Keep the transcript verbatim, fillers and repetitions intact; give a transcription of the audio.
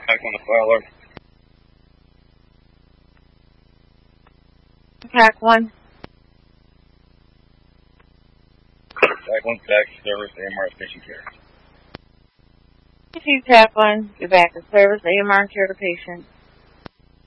Pack one to fire alert. Pack one. Pack one, back to service, A M R patient care. If you tap one, you're back to service, A M R care to patient.